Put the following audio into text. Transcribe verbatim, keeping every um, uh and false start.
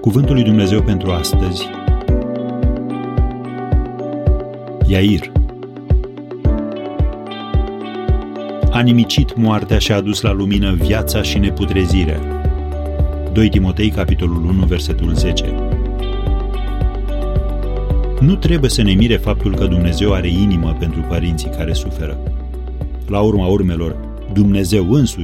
Cuvântul lui Dumnezeu pentru astăzi. Iair. A nimicit moartea și a adus la lumină viața și neputrezirea. doi Timotei, capitolul unu, versetul zece. Nu trebuie să ne mire faptul că Dumnezeu are inimă pentru părinții care suferă. La urma urmelor, Dumnezeu însuși